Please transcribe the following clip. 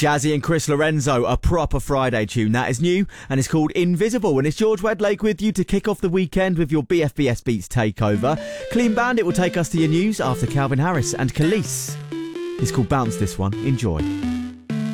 Jazzy and Chris Lorenzo, a proper Friday tune. That is new and it's called Invisible. And it's George Wedlake with you to kick off the weekend with your BFBS Beats takeover. Clean Bandit will take us to your news after Calvin Harris and Khalees. It's called Bounce, this one. Enjoy.